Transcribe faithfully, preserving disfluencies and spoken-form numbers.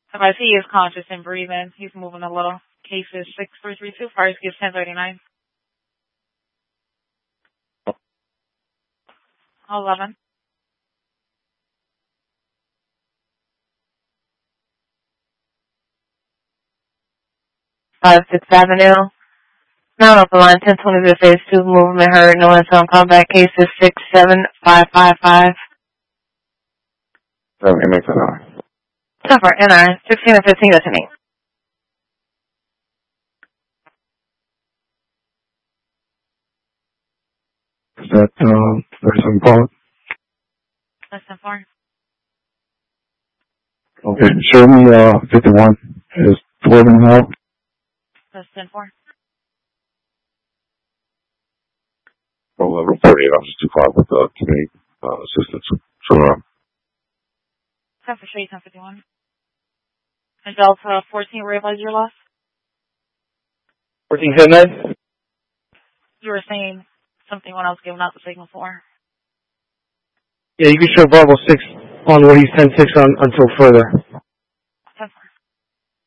If I see he is conscious and breathing, he's moving a little. Case is six three three two, fire escape ten thirty-nine. eleven. five sixth Avenue. Now open line ten twenty to phase two, movement heard, no one on combat case is six seven five five five. So, M X N R. Suffer, N R, sixteen and fifteen, that's an eight. Is that, um, thirty-seven Paul? Less than four. Okay, show me, uh, fifty-one is twelve and a half. Less than four. Oh, level thirty-eight, I'm just too far with, uh, too many, uh, assistants. So, uh, ten for straight, ten fifty-one. And Delta fourteen, realize your loss? fourteen ten nine? You were saying something when I was giving out the signal for. Yeah, you can show Bravo six on what he's ten six on until further.